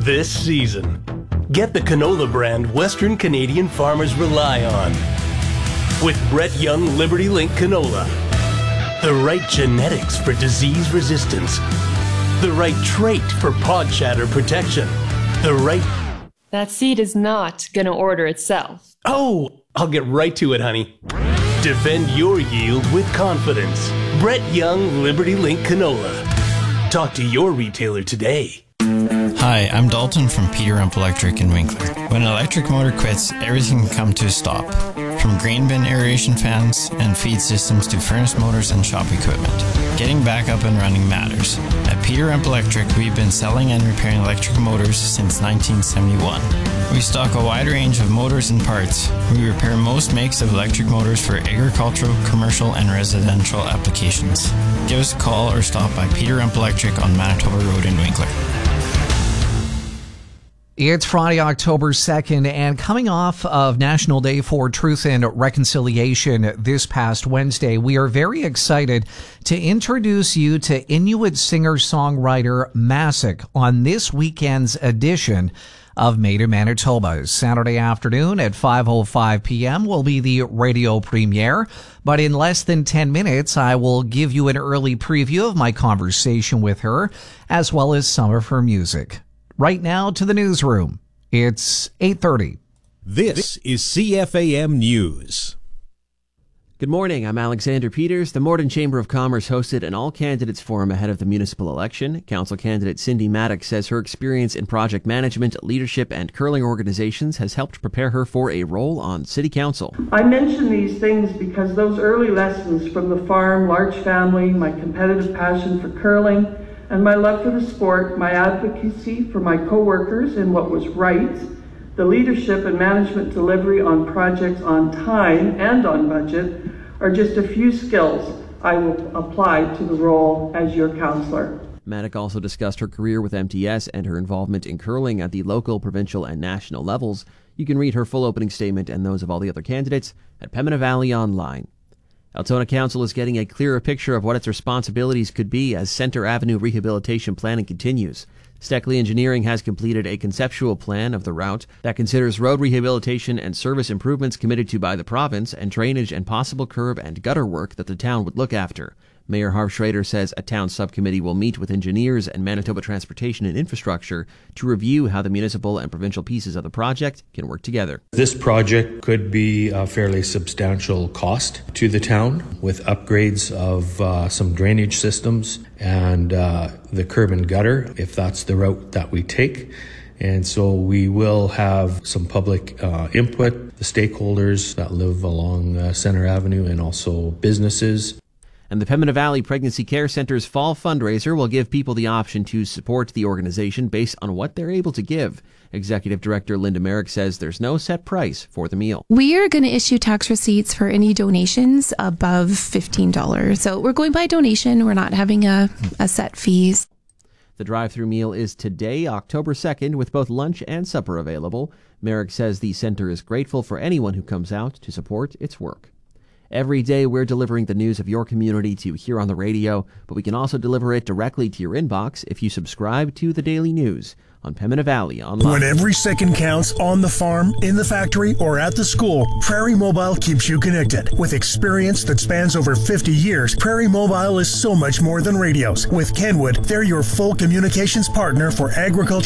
this season. Get the canola brand Western Canadian farmers rely on. With Brett Young Liberty Link canola. The right genetics for disease resistance. The right trait for pod shatter protection. The right... That seed is not going to order itself. Oh, I'll get right to it, honey. Defend your yield with confidence. Brett Young Liberty Link canola. Talk to your retailer today. Hi, I'm Dalton from Peter Rump Electric in Winkler. When an electric motor quits, everything can come to a stop. From grain bin aeration fans and feed systems to furnace motors and shop equipment. Getting back up and running matters. At Peter Rump Electric, we've been selling and repairing electric motors since 1971. We stock a wide range of motors and parts. We repair most makes of electric motors for agricultural, commercial, and residential applications. Give us a call or stop by Peter Rump Electric on Manitoba Road in Winkler. It's Friday, October 2nd, and coming off of National Day for Truth and Reconciliation this past Wednesday, we are very excited to introduce you to Inuit singer-songwriter Masik on this weekend's edition of Made in Manitoba. Saturday afternoon at 5:05 p.m. will be the radio premiere, but in less than 10 minutes, I will give you an early preview of my conversation with her, as well as some of her music. Right now to the newsroom. It's 8:30. This is CFAM News. Good morning, I'm Alexander Peters. The Morden Chamber of Commerce hosted an all-candidates forum ahead of the municipal election. Council candidate Cindy Maddox says her experience in project management, leadership, and curling organizations has helped prepare her for a role on City Council. I mention these things because those early lessons from the farm, large family, my competitive passion for curling, and my love for the sport, my advocacy for my co-workers and what was right, the leadership and management delivery on projects on time and on budget are just a few skills I will apply to the role as your councillor. Maddox also discussed her career with MTS and her involvement in curling at the local, provincial, and national levels. You can read her full opening statement and those of all the other candidates at Pembina Valley Online. Altona Council is getting a clearer picture of what its responsibilities could be as Centre Avenue rehabilitation planning continues. Steckley Engineering has completed a conceptual plan of the route that considers road rehabilitation and service improvements committed to by the province and drainage and possible curb and gutter work that the town would look after. Mayor Harv Schrader says a town subcommittee will meet with engineers and Manitoba Transportation and Infrastructure to review how the municipal and provincial pieces of the project can work together. This project could be a fairly substantial cost to the town with upgrades of some drainage systems and the curb and gutter, if that's the route that we take. And so we will have some public input, the stakeholders that live along Centre Avenue and also businesses. And the Pembina Valley Pregnancy Care Centre's fall fundraiser will give people the option to support the organization based on what they're able to give. Executive Director Linda Merrick says there's no set price for the meal. We are going to issue tax receipts for any donations above $15. So we're going by donation. We're not having a set fees. The drive-through meal is today, October 2nd, with both lunch and supper available. Merrick says the center is grateful for anyone who comes out to support its work. Every day we're delivering the news of your community to hear on the radio, but we can also deliver it directly to your inbox if you subscribe to the Daily News on Pembina Valley Online. When every second counts on the farm, in the factory, or at the school, Prairie Mobile keeps you connected. With experience that spans over 50 years, Prairie Mobile is so much more than radios. With Kenwood, they're your full communications partner for agriculture